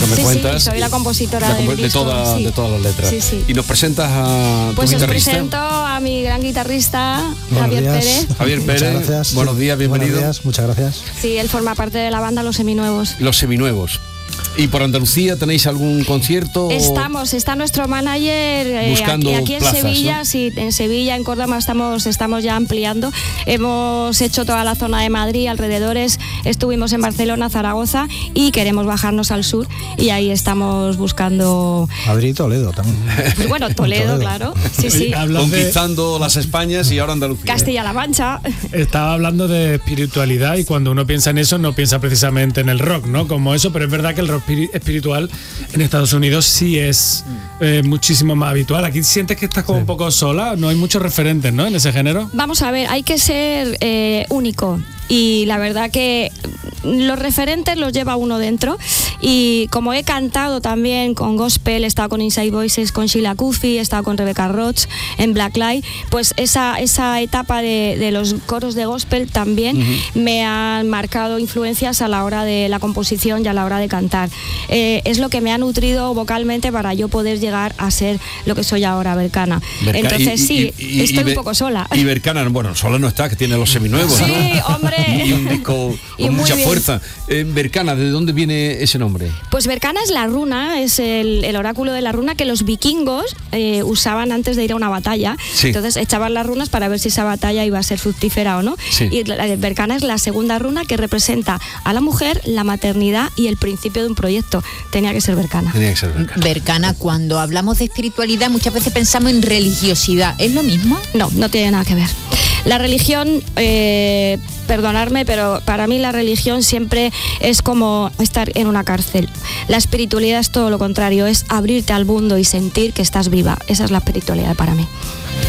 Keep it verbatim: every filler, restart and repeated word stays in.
me sí, cuentas. Sí, soy la compositora la, del de, disco, toda, sí. de todas las letras. Sí, sí. Y nos presentas a pues tu os guitarrista. presento a mi gran guitarrista, Buenos Javier días. Pérez. Javier Pérez, Muchas gracias. buenos días, bienvenido. Buenos días, muchas gracias. Sí, él forma parte de la banda Los Seminuevos. Los Seminuevos. ¿Y por Andalucía tenéis algún concierto? Estamos, está nuestro manager eh, Buscando aquí, aquí en plazas, Sevilla, ¿no? sí, en Sevilla, en Córdoba estamos, estamos ya ampliando. Hemos hecho toda la zona de Madrid, alrededores, estuvimos en Barcelona, Zaragoza y queremos bajarnos al sur y ahí estamos buscando. Madrid y Toledo también. Pues bueno, Toledo, Toledo. claro. Sí, sí. Conquistando las Españas y ahora Andalucía. Castilla-La Mancha. Estaba hablando de espiritualidad y cuando uno piensa en eso no piensa precisamente en el rock, ¿no? Como eso, pero es verdad que el rock espiritual en Estados Unidos sí es eh, muchísimo más habitual. Aquí sientes que estás como sí. un poco sola, no hay muchos referentes, ¿no? En ese género. Vamos a ver, hay que ser eh, único. Y la verdad que los referentes los lleva uno dentro y como he cantado también con gospel, he estado con Inside Voices, con Sheila Kufi, he estado con Rebecca Roach en Blacklight, pues esa, esa etapa de, de los coros de gospel también uh-huh. me han marcado influencias a la hora de la composición y a la hora de cantar. Eh, es lo que me ha nutrido vocalmente para yo poder llegar a ser lo que soy ahora, Bercana. Berca- Entonces y, sí, y, y, estoy y, un poco sola. Y Bercana, bueno, sola no está, que tiene Los Seminuevos, sí, ¿no? Sí, hombre. Y un disco y con mucha bien. fuerza. Eh, Bercana, ¿de dónde viene ese nombre? Pues Bercana es la runa, es el, el oráculo de la runa que los vikingos eh, usaban antes de ir a una batalla. Sí. Entonces echaban las runas para ver si esa batalla iba a ser fructífera o no. Sí. Y la, la Bercana es la segunda runa que representa a la mujer, la maternidad y el principio de un proyecto. Tenía que ser Bercana. Tenía que ser Bercana. Bercana, cuando hablamos de espiritualidad muchas veces pensamos en religiosidad. ¿Es lo mismo? No, no tiene nada que ver. La religión, eh, perdonadme, pero para mí la religión siempre es como estar en una cárcel. La espiritualidad es todo lo contrario, es abrirte al mundo y sentir que estás viva. Esa es la espiritualidad para mí.